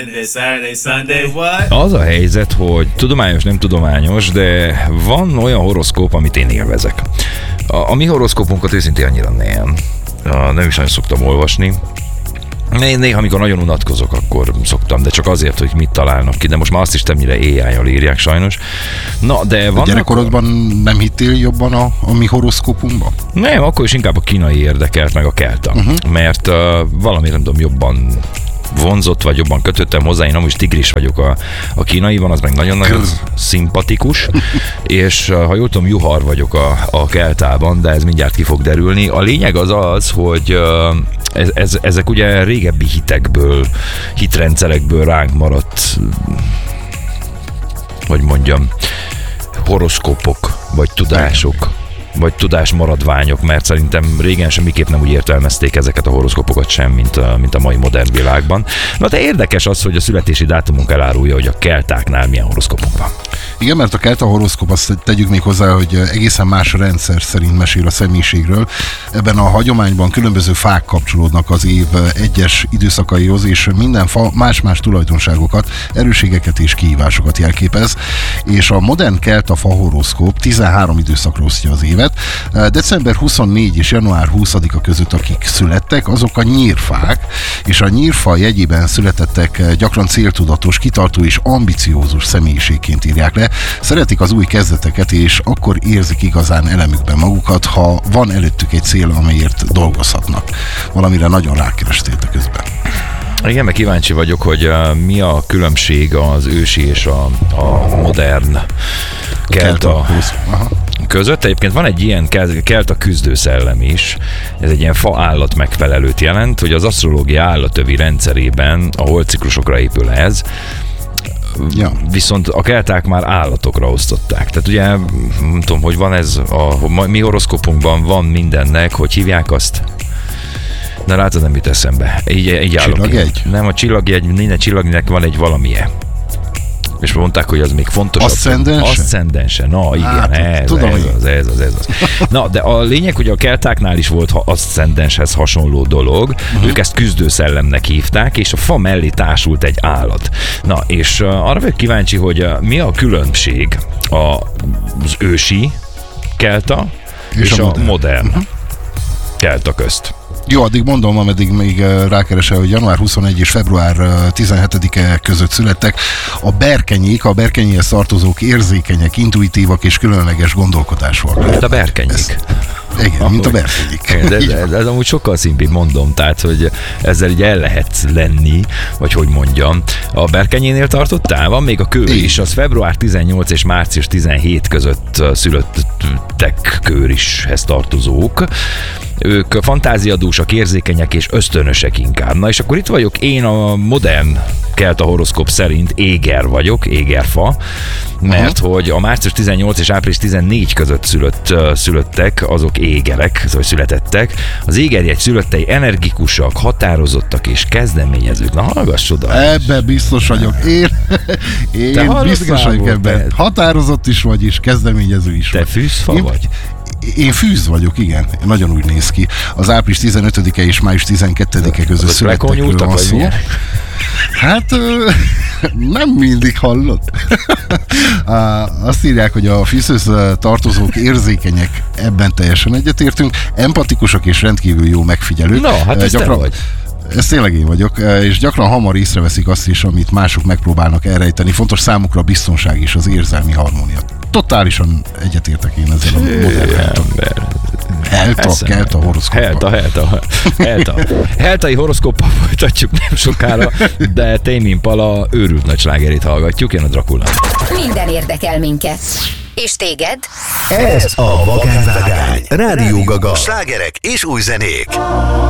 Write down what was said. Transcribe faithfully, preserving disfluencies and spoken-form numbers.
Saturday, Sunday, what? Az a helyzet, hogy tudományos, nem tudományos, de van olyan horoszkóp, amit én élvezek. A, a mi horoszkópunkat őszintén annyira nem. A, nem is nagyon szoktam olvasni. Én néha, amikor nagyon unatkozok, akkor szoktam, de csak azért, hogy mit találnak ki, de most már azt is többnyire á í-jal írják sajnos. Na, de vannak... A gyerekkorodban nem hittél jobban a, a mi horoszkópunkba? Nem, akkor is inkább a kínai érdekelt, meg a kelta. Uh-huh. Mert uh, valami nem tudom, jobban vonzott, vagy jobban kötöttem hozzá, én amúgy tigris vagyok a, a kínaiban, az meg nagyon-nagyon szimpatikus, és uh, ha jól tudom, juhar vagyok a, a keltában, de ez mindjárt ki fog derülni. A lényeg az az, hogy uh, ez, ez, ezek ugye régebbi hitekből, hitrendszerekből ránk maradt, hogy mondjam, horoszkópok, vagy tudások, vagy tudásmaradványok, mert szerintem régen semmiképp nem úgy értelmezték ezeket a horoszkópokat sem, mint a, mint a mai modern világban. Na de érdekes az, hogy a születési dátumunk elárulja, hogy a keltáknál milyen horoszkópunk van. Igen, mert a kelta horoszkóp, azt tegyük még hozzá, hogy egészen más rendszer szerint mesél a személyiségről. Ebben a hagyományban különböző fák kapcsolódnak az év egyes időszakaihoz, és minden fa más-más tulajdonságokat, erősségeket és kihívásokat jelképez, és a modern kelta fa horoszkóp tizenhárom időszakra osztja az évet. december huszonnégyedike és január huszadika között, akik születtek, azok a nyírfák, és a nyírfa jegyében születettek gyakran céltudatos, kitartó és ambiciózus személyiségként írják le. Szeretik az új kezdeteket, és akkor érzik igazán elemükben magukat, ha van előttük egy cél, amelyért dolgozhatnak. Valamire nagyon rákerestél közben. Igen, meg kíváncsi vagyok, hogy uh, mi a különbség az ősi és a, a modern kelta között. Egyébként van egy ilyen kelta küzdőszellem is, ez egy ilyen fa állat megfelelőt jelent, hogy az asztrológia állatövi rendszerében a holdciklusokra épül ez, ja. Viszont a kelták már állatokra osztották. Tehát ugye, nem tudom, hogy van ez, a mi horoszkópunkban van mindennek, hogy hívják azt? Na látod, nem jut eszembe. Így, így csillagjegy? Nem, a csillagjegy, minden csillagnek van egy valamilyen. És mondták, hogy az még fontosabb. Aszcendense? Aszcendense, na igen, hát, ez, tudom, ez, az, ez az, ez az. Na, de a lényeg, hogy a keltáknál is volt aszcendenshez hasonló dolog, uh-huh. Ők ezt küzdőszellemnek hívták, és a fa mellé társult egy állat. Na, és uh, arra vagyok kíváncsi, hogy uh, mi a különbség a, az ősi kelta és, és a modern, modern uh-huh. kelta közt. Jó, addig mondom, ameddig még rákeresel, hogy január huszonegyedike és február tizenhetedike között születtek. A berkenyék, a berkenyéhez tartozók érzékenyek, intuitívak és különleges gondolkodásúak. Mint a berkenyék. Ez, igen, ahogy, mint a berkenyék. De ez, ez, ez amúgy sokkal szimpibb, mondom, tehát, hogy ezzel így el lehet lenni, vagy hogy mondjam. A berkenyénél tartottál? Van még a kő is, az február tizennyolcadika és március tizenhetedike között születtek kőrishez tartozók. Ők fantáziadúsak, érzékenyek és ösztönösek inkább. Na és akkor itt vagyok, én a modern kelta horoszkóp szerint éger vagyok, égerfa, mert uh-huh. hogy a március tizennyolcadika és április tizennégyedike között szülött, szülöttek, azok égerek, szóval születettek. Az égerjegy szülöttei energikusak, határozottak és kezdeményezők. Na hallgass oda! Ebben biztos vagyok. Én, én biztos vagyok ebben. Határozott is vagy, és kezdeményező is Te vagy. fűzfa én, vagy? Én fűz vagyok, igen. Nagyon úgy néz ki. Az április tizenötödike és május tizenkettedike között születtekről van szó. Hát nem mindig hallott. Azt írják, hogy a fűzhöz tartozók érzékenyek, ebben teljesen egyetértünk, empatikusak és rendkívül jó megfigyelők. Na, hát ez gyakran, te vagy. Ez tényleg én vagyok, és gyakran hamar észreveszik azt is, amit mások megpróbálnak elrejteni. Fontos számukra a biztonság és az érzelmi harmónia. Totálisan egyetértek én ezzel a modern ember. Helta, kelta horoszkóppal. Helta, helta, helta. Heltai horoszkóppal folytatjuk nem sokára, de Tame Impala őrült nagy slágerét hallgatjuk, jön a Dracula. Minden érdekel minket. És téged? Ez a Vagányvágány. Rádió Gaga. Slágerek és új zenék.